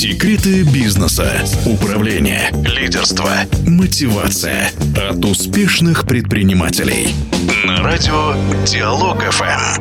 Секреты бизнеса, управления, лидерства, мотивация от успешных предпринимателей. На радио Диалог ФМ.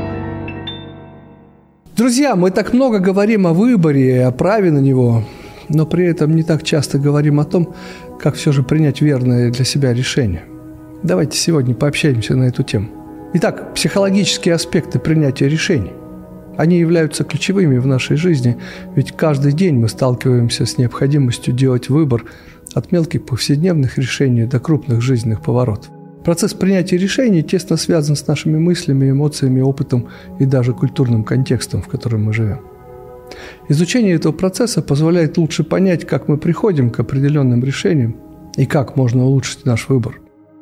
Друзья, мы так много говорим о выборе и о праве на него, но при этом не так часто говорим о том, как все же принять верное для себя решение. Давайте сегодня пообщаемся на эту тему. Итак, психологические аспекты принятия решений. Они являются ключевыми в нашей жизни, ведь каждый день мы сталкиваемся с необходимостью делать выбор от мелких повседневных решений до крупных жизненных поворотов. Процесс принятия решений тесно связан с нашими мыслями, эмоциями, опытом и даже культурным контекстом, в котором мы живем. Изучение этого процесса позволяет лучше понять, как мы приходим к определенным решениям и как можно улучшить наш выбор.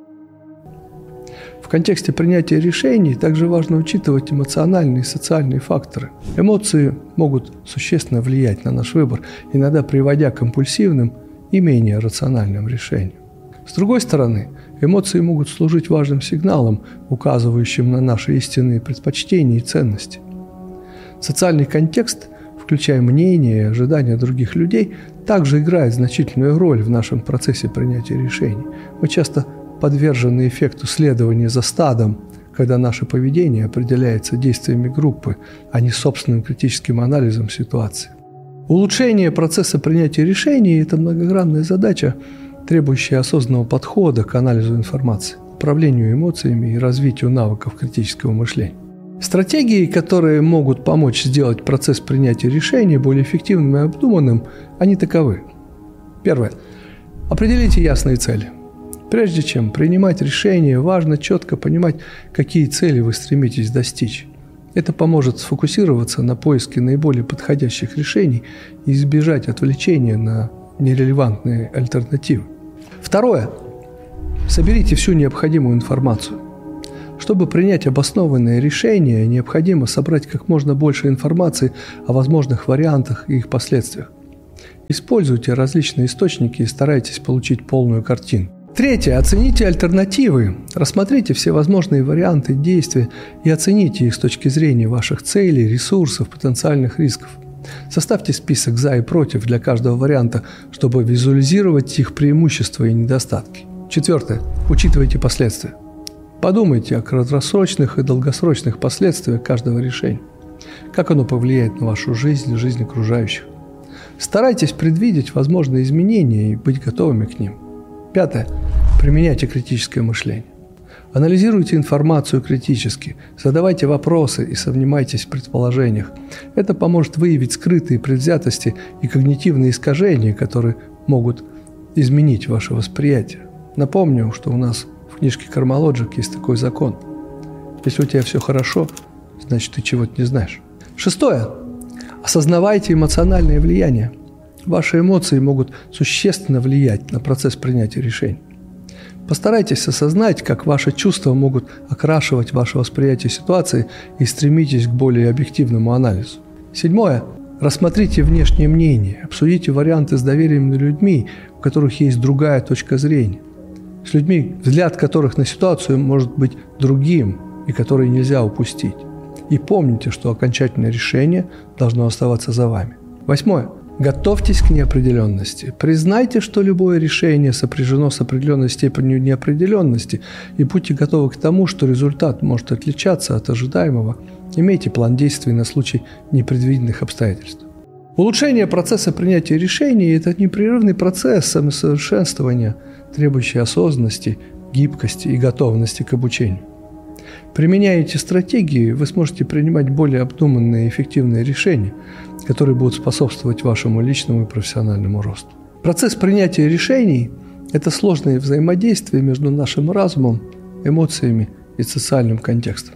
В контексте принятия решений также важно учитывать эмоциональные и социальные факторы. Эмоции могут существенно влиять на наш выбор, иногда приводя к импульсивным и менее рациональным решениям. С другой стороны, эмоции могут служить важным сигналом, указывающим на наши истинные предпочтения и ценности. Социальный контекст, включая мнения и ожидания других людей, также играет значительную роль в нашем процессе принятия решений. Мы часто подвержены эффекту следования за стадом, когда наше поведение определяется действиями группы, а не собственным критическим анализом ситуации. Улучшение процесса принятия решений – это многогранная задача, требующая осознанного подхода к анализу информации, управлению эмоциями и развитию навыков критического мышления. Стратегии, которые могут помочь сделать процесс принятия решений более эффективным и обдуманным, они таковы. Первое. Определите ясные цели. Прежде чем принимать решение, важно четко понимать, какие цели вы стремитесь достичь. Это поможет сфокусироваться на поиске наиболее подходящих решений и избежать отвлечения на нерелевантные альтернативы. Второе. Соберите всю необходимую информацию. Чтобы принять обоснованное решение, необходимо собрать как можно больше информации о возможных вариантах и их последствиях. Используйте различные источники и старайтесь получить полную картину. Третье. Оцените альтернативы. Рассмотрите все возможные варианты действия и оцените их с точки зрения ваших целей, ресурсов, потенциальных рисков. Составьте список «за» и «против» для каждого варианта, чтобы визуализировать их преимущества и недостатки. Четвертое. Учитывайте последствия. Подумайте о краткосрочных и долгосрочных последствиях каждого решения. Как оно повлияет на вашу жизнь и жизнь окружающих. Старайтесь предвидеть возможные изменения и быть готовыми к ним. Пятое. Применяйте критическое мышление. Анализируйте информацию критически, задавайте вопросы и сомневайтесь в предположениях. Это поможет выявить скрытые предвзятости и когнитивные искажения, которые могут изменить ваше восприятие. Напомню, что у нас в книжке CarmaLogic есть такой закон. Если у тебя все хорошо, значит ты чего-то не знаешь. Шестое. Осознавайте эмоциональное влияние. Ваши эмоции могут существенно влиять на процесс принятия решений. Постарайтесь осознать, как ваши чувства могут окрашивать ваше восприятие ситуации и стремитесь к более объективному анализу. Седьмое. Рассмотрите внешнее мнение, обсудите варианты с доверенными людьми, у которых есть другая точка зрения. С людьми, взгляд которых на ситуацию может быть другим и которые нельзя упустить. И помните, что окончательное решение должно оставаться за вами. Восьмое. Готовьтесь к неопределенности. Признайте, что любое решение сопряжено с определенной степенью неопределенности, и будьте готовы к тому, что результат может отличаться от ожидаемого. Имейте план действий на случай непредвиденных обстоятельств. Улучшение процесса принятия решений – это непрерывный процесс самосовершенствования, требующий осознанности, гибкости и готовности к обучению. Применяя эти стратегии, вы сможете принимать более обдуманные и эффективные решения, которые будут способствовать вашему личному и профессиональному росту. Процесс принятия решений – это сложное взаимодействие между нашим разумом, эмоциями и социальным контекстом.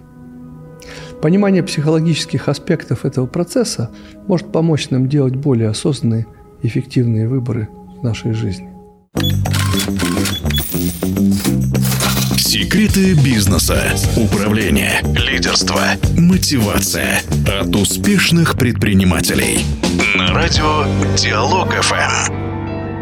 Понимание психологических аспектов этого процесса может помочь нам делать более осознанные и эффективные выборы в нашей жизни. Секреты бизнеса, управления, лидерства, мотивация от успешных предпринимателей. На радио Диалог ФМ.